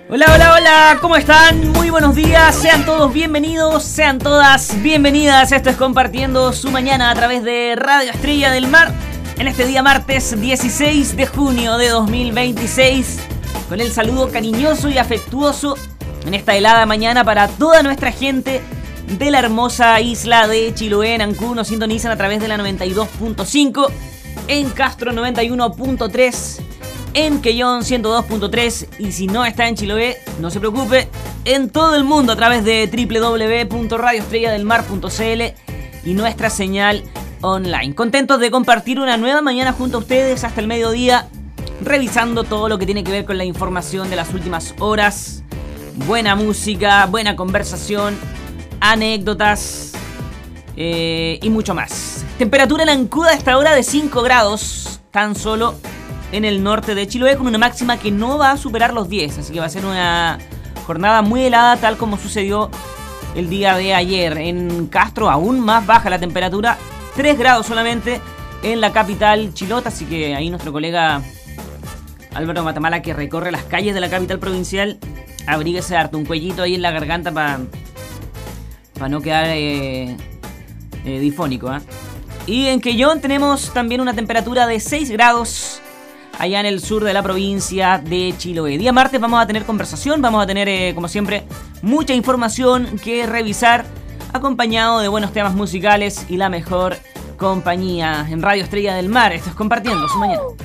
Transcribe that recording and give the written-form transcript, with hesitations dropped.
Hola, hola, hola, ¿cómo están? Muy buenos días, sean todos bienvenidos, sean todas bienvenidas. Esto es Compartiendo su Mañana a través de Radio Estrella del Mar. En este día martes 16 de junio de 2026, con el saludo cariñoso y afectuoso en esta helada mañana para toda nuestra gente de la hermosa isla de Chiloé. En Ancú nos sintonizan a través de la 92.5, en Castro 91.3, en Quellón 102.3 y si no está en Chiloé, no se preocupe, en todo el mundo a través de www.radioestrelladelmar.cl y nuestra señal online. Contentos de compartir una nueva mañana junto a ustedes hasta el mediodía, revisando todo lo que tiene que ver con la información de las últimas horas. Buena música, buena conversación, anécdotas y mucho más. Temperatura en Ancú a esta hora de 5 grados, tan solo en el norte de Chiloé, con una máxima que no va a superar los 10, así que va a ser una jornada muy helada, tal como sucedió el día de ayer. En Castro aún más baja la temperatura, 3 grados solamente en la capital chilota, así que ahí nuestro colega Álvaro Matamala, que recorre las calles de la capital provincial, abríguese harto, un cuellito ahí en la garganta para no quedar difónico, ¿eh? Y en Quellón tenemos también una temperatura de 6 grados allá en el sur de la provincia de Chiloé. Día martes vamos a tener conversación, vamos a tener, como siempre, mucha información que revisar, acompañado de buenos temas musicales y la mejor compañía en Radio Estrella del Mar. Esto es Compartiendo su Mañana.